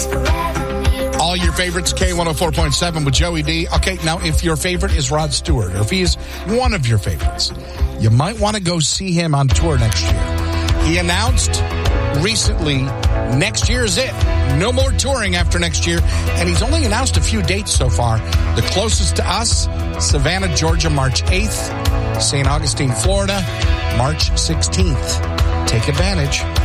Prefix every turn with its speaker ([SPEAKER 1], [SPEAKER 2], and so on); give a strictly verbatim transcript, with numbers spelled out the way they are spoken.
[SPEAKER 1] All your favorites, K one oh four point seven with Joey D. Okay, now if your favorite is Rod Stewart, or if he is one of your favorites, you might want to go see him on tour next year. He announced recently next year is it. No more touring after next year. And he's only announced a few dates so far. The closest to us, Savannah, Georgia, March eighth. Saint Augustine, Florida, March sixteenth. Take advantage.